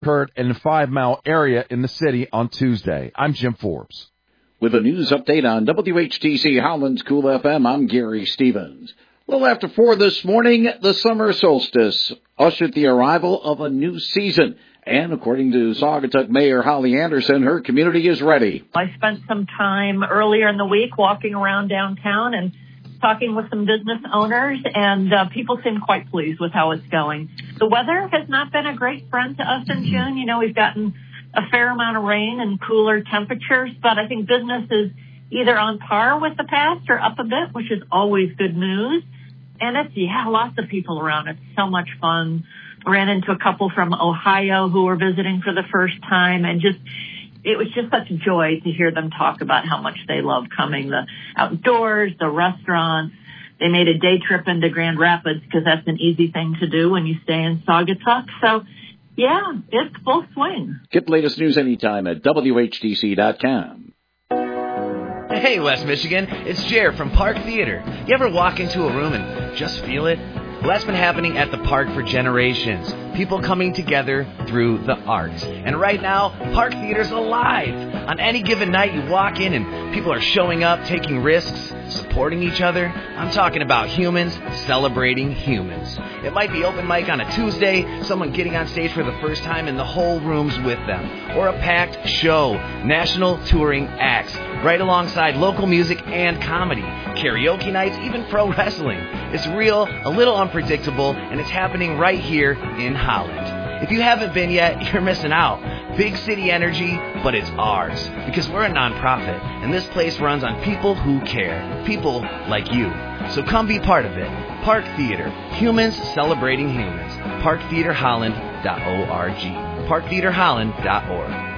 occurred in the 5 Mile area in the city on Tuesday. I'm Jim Forbes. With a news update on WHTC Howland's Cool FM, I'm Gary Stevens. A little after 4 this morning, the summer solstice ushered the arrival of a new season. And according to Saugatuck Mayor Holly Anderson, her community is ready. I spent some time earlier in the week walking around downtown and talking with some business owners, and people seem quite pleased with how it's going. The weather has not been a great friend to us in June. You know, we've gotten a fair amount of rain and cooler temperatures, but I think business is either on par with the past or up a bit, which is always good news. And it's, lots of people around. It's so much fun. Ran into a couple from Ohio who were visiting for the first time, and it was just such a joy to hear them talk about how much they love coming, the outdoors, the restaurants. They made a day trip into Grand Rapids because that's an easy thing to do when you stay in Saugatuck. So, yeah, it's full swing. Get the latest news anytime at WHTC.com. Hey, West Michigan, it's Jer from Park Theater. You ever walk into a room and just feel it? Well, that's been happening at the park for generations. People coming together through the arts. And right now, Park Theater's alive. On any given night, you walk in and people are showing up, taking risks, supporting each other. I'm talking about humans celebrating humans. It might be open mic on a Tuesday, someone getting on stage for the first time and the whole room's with them. Or a packed show, national touring acts, right alongside local music and comedy, karaoke nights, even pro wrestling. It's real, a little unpredictable, and it's happening right here in Holland. If you haven't been yet, you're missing out. Big city energy, but it's ours. Because we're a nonprofit, and this place runs on people who care. People like you. So come be part of it. Park Theater. Humans celebrating humans. ParkTheaterHolland.org. ParkTheaterHolland.org.